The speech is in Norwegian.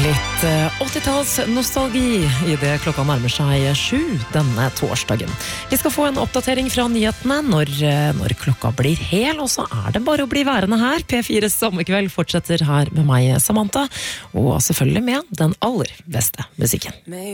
Litt 80-talls nostalgi I det klokka nærmer seg 7 denne torsdagen. Vi skal få en oppdatering fra nyhetene når klokka blir hel, og så det bare å bli værende her. P4's sommerkveld fortsetter her med meg, Samantha, og selvfølgelig med den aller beste musikken.